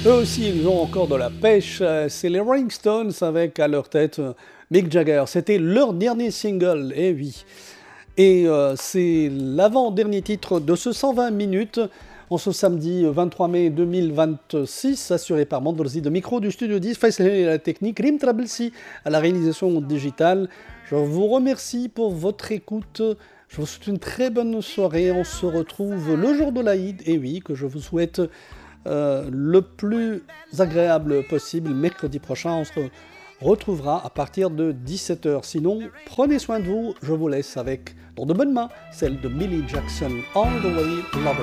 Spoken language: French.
Eux aussi, ils ont encore de la pêche. C'est les Rolling Stones avec à leur tête Mick Jagger. C'était leur dernier single, eh oui. Et c'est l'avant-dernier titre de ce 120 minutes en ce samedi 23 mai 2026, assuré par Mandorzi de micro du studio 10, Faisal à la technique, Rim Trablsi à la réalisation digitale. Je vous remercie pour votre écoute. Je vous souhaite une très bonne soirée. On se retrouve le jour de l'Aïd, et oui, que je vous souhaite le plus agréable possible. Mercredi prochain, on se retrouvera à partir de 17h. Sinon, prenez soin de vous. Je vous laisse avec, dans de bonnes mains, celle de Millie Jackson, All the Way Loving.